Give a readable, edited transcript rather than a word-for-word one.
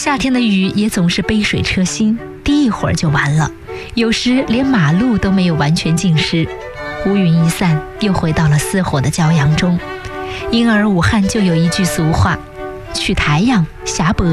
夏天的雨也总是杯水车薪，滴一会儿就完了，有时连马路都没有完全浸湿。乌云一散，又回到了似火的骄阳中。因而武汉就有一句俗话：去太阳下北